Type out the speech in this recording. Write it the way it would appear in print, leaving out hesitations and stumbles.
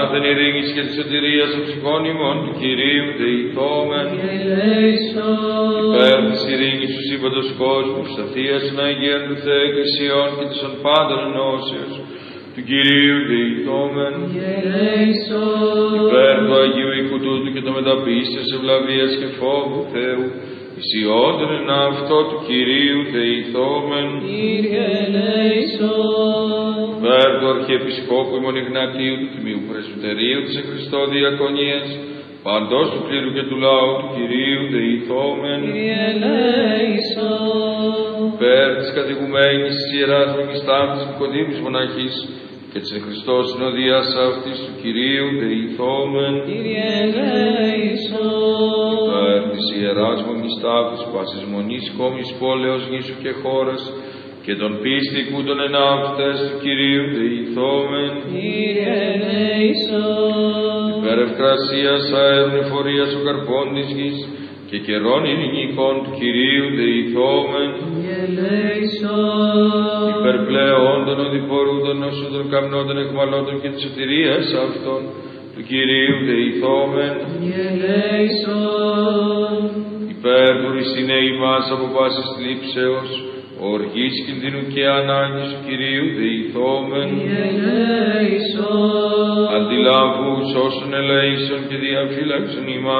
Την ειρήνης και της σωτηρίας των ψυχών ημών του Κυρίου δεηθόμεν. Υπέρ της ειρήνης του σύμπαντος κόσμου, της Αθείας των Αγίων του Θεού Εκκλησιών και της των πάντων ενώσεως του Κυρίου δεηθόμεν. Υπέρ του Αγίου οίκου τούτου και των μεταπίστεως ευλαβίας και φόβου Θεού, ισιόντων εν αυτό του Κυρίου δεηθόμεν. Υπέρ του Αρχιεπισκόπου ημών Ιγνατίου του Τιμίου Πρεσβυτερίου της Χριστό Διακονίας, παντός του κλήρου και του λαού του Κυρίου δεηθόμεν. Υπέρ της κατηγουμένης της Ιεράς Μεγιστάτης Νικοδήμης Μοναχής και της εν Χριστώ συνοδείας αυτής του Κυρίου δεηθόμεν. Υπέρ της Ιεράς Μεγιστάτης πάσης μονής κόμης πόλεως νήσου και χώρας και των πίστικούντων εν αυτές του Κυρίου δεηθόμεν. Υπέρ ευκρασίας αέρων εφορίας ο καρπών της γης και καιρών ειρηνικών του Κυρίου δεηθόμεν. Υπέρ πλέον των οδηπορούντων όσο των καμνών εχμαλώτων και της σωτηρίας αυτών του Κυρίου δεηθόμεν. Υπέρ του ρισινέ ημάς από πάσης θλίψεως, οργής κινδύνου και ανάγκης του Κυρίου δεηθόμεν. Αντιλαβούς όσων ελέησον και διαφύλαξον ημάς